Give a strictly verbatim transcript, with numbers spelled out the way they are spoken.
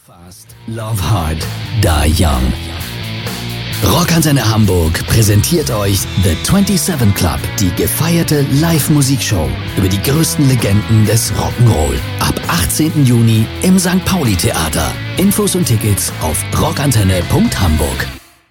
Fast, Love Hard, Die Young. Rockantenne Hamburg präsentiert euch The siebenundzwanzig Club, die gefeierte Live-Musikshow über die größten Legenden des Rock'n'Roll. Ab achtzehnten Juni im Sankt Pauli Theater. Infos und Tickets auf rockantenne punkt hamburg.